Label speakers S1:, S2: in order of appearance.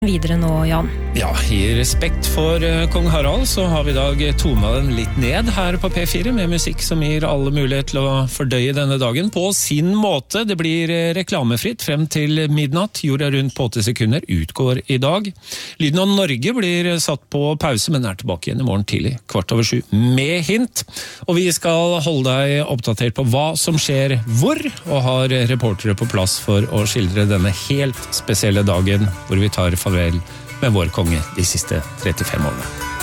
S1: Videre nå, Jan.
S2: Ja, i respekt for kong Harald så har vi I dag tonet den litt ned her på P4 med musikk som gir alle mulighet til å fordøye denne dagen på sin måte. Det blir reklamefritt frem til midnatt. Jorda rundt på 80 sekunder utgår I dag. Lyden av Norge blir satt på pause, men tilbake igjen I morgen tidlig, 6:15 med hint. Og vi skal holde deg oppdatert på hva som skjer hvor, og har reportere på plass for å skildre denne helt spesielle dagen hvor vi tar farvel med vår konge de siste 35 årene.